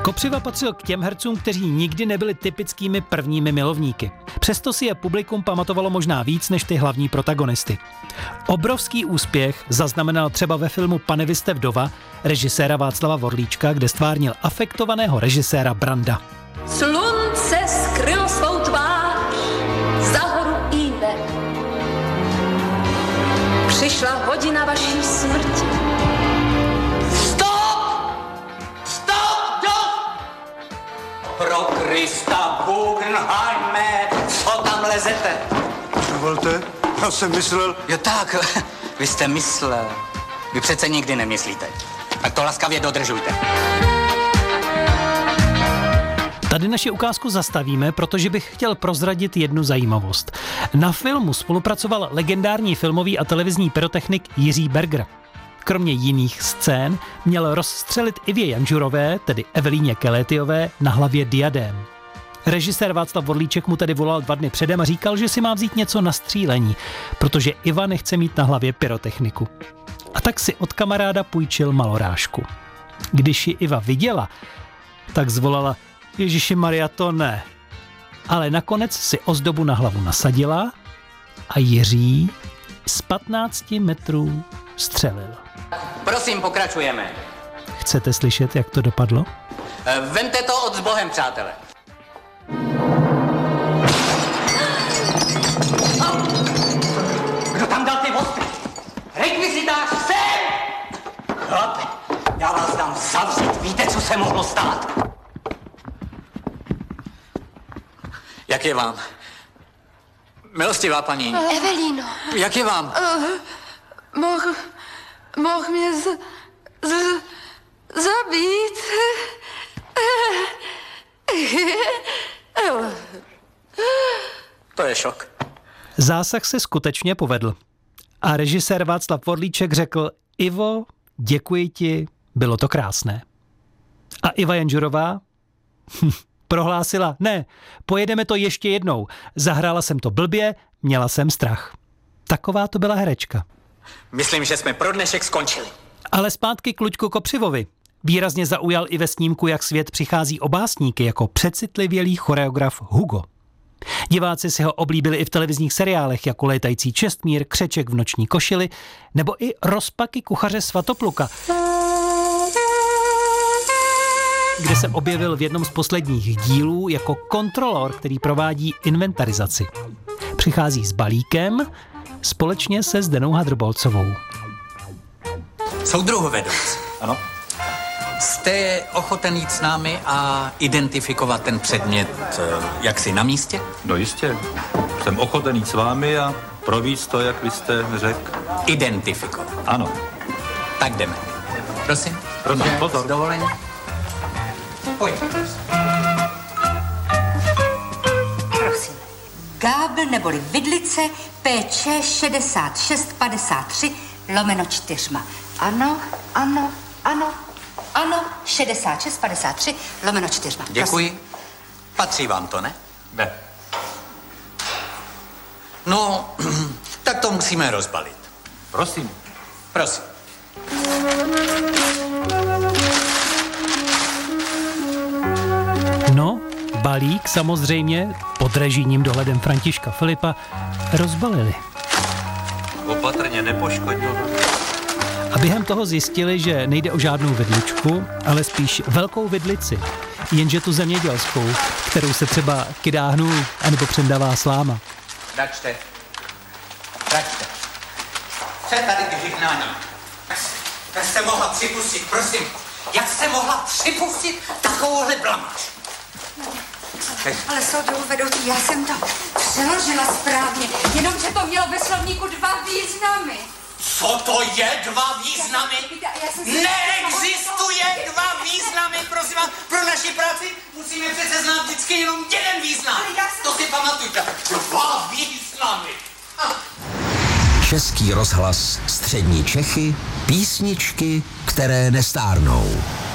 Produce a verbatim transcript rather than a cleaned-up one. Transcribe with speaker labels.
Speaker 1: Kopřiva patřil k těm hercům, kteří nikdy nebyli typickými prvními milovníky. Přesto si je publikum pamatovalo možná víc než ty hlavní protagonisty. Obrovský úspěch zaznamenal třeba ve filmu Pane vy jste vdova režiséra Václava Vorlíčka, kde stvárnil afektovaného režiséra Branda.
Speaker 2: Slunce skrylo svou tvář za horu Ive. Přišla hodina vaší smrti.
Speaker 3: Pro Krista Guggenheime, co tam lezete?
Speaker 4: Dovolte, já jsem myslel...
Speaker 3: Jo tak, vy jste myslel. Vy přece nikdy nemyslíte. Tak to laskavě dodržujte.
Speaker 1: Tady naši ukázku zastavíme, protože bych chtěl prozradit jednu zajímavost. Na filmu spolupracoval legendární filmový a televizní pyrotechnik Jiří Berger. Kromě jiných scén měl rozstřelit Ivě Janžurové, tedy Evelíně Kelétyové, na hlavě diadém. Režisér Václav Vorlíček mu tedy volal dva dny předem a říkal, že si má vzít něco na střílení, protože Iva nechce mít na hlavě pyrotechniku. A tak si od kamaráda půjčil malorážku. Když ji Iva viděla, tak zvolala: Ježiši Maria, to ne. Ale nakonec si ozdobu na hlavu nasadila a Jiří z patnácti metrů střelil.
Speaker 3: Prosím, pokračujeme.
Speaker 1: Chcete slyšet, jak to dopadlo?
Speaker 3: Vemte to od s Bohem, přátelé. Kdo tam dal ty ostry? Rekvizitář, sem! Chlape, já vás dám zavřít. Víte, co se mohlo stát? Jak je vám? Milostivá paní.
Speaker 5: Evelíno.
Speaker 3: Jak je vám?
Speaker 5: Uh, mohl, mohl mě z, z, zabít.
Speaker 3: To je šok.
Speaker 1: Zásah se skutečně povedl. A režisér Václav Vorlíček řekl: Ivo, děkuji ti, bylo to krásné. A Iva Janžurová prohlásila: ne, pojedeme to ještě jednou. Zahrála jsem to blbě, měla jsem strach. Taková to byla herečka.
Speaker 3: Myslím, že jsme pro dnešek skončili.
Speaker 1: Ale zpátky k Luďku Kopřivovi. Výrazně zaujal i ve snímku Jak svět přichází o básníky jako přecitlivělý choreograf Hugo. Diváci si ho oblíbili i v televizních seriálech jako Létající Čestmír, Křeček v noční košili nebo i Rozpaky kuchaře Svatopluka, kde se objevil v jednom z posledních dílů jako kontrolor, který provádí inventarizaci. Přichází s balíkem společně se Zdenou Hadrbolcovou.
Speaker 3: Soudruhu vedoucí.
Speaker 6: Ano.
Speaker 3: Jste ochoten jít s námi a identifikovat ten předmět jaksi na místě?
Speaker 6: No jistě. Jsem ochoten jít s vámi a províct to, jak vy jste řekl.
Speaker 3: Identifikovat.
Speaker 6: Ano.
Speaker 3: Tak jdeme. Prosím.
Speaker 6: Prosím, pozor.
Speaker 3: Dovolení. Pojďte.
Speaker 7: Prosím. Gábl neboli vidlice P Č šedesát šest padesát tři lomeno čtyřma. Ano, ano, ano, ano, šedesát šest padesát tři lomeno čtyřma.
Speaker 3: Děkuji. Prosím. Patří vám to, ne?
Speaker 6: Ne.
Speaker 3: No, tak to musíme rozbalit.
Speaker 6: Prosím.
Speaker 3: Prosím.
Speaker 1: No, balík samozřejmě pod režijním dohledem Františka Filipa rozbalili.
Speaker 6: Opatrně, nepoškodil.
Speaker 1: A během toho zjistili, že nejde o žádnou vidličku, ale spíš velkou vidlici, jenže tu zemědělskou, kterou se třeba kydá hnůl anebo přendává sláma.
Speaker 3: Račte. Račte. Co je tady k žehnání? Jak jste mohla připustit, prosím, jak jste mohla připustit takovouhle blamáž?
Speaker 7: Ale soudruhu vedoucí, já jsem to přeložila správně, jenomže to mělo ve slovníku dva významy.
Speaker 3: Co to je dva významy? Neexistuje dva významy, prosím vás. Pro naši práci musíme přece znát vždycky jenom jeden význam. To si pamatujte. Dva významy. Ah.
Speaker 8: Český rozhlas Střední Čechy, písničky, které nestárnou.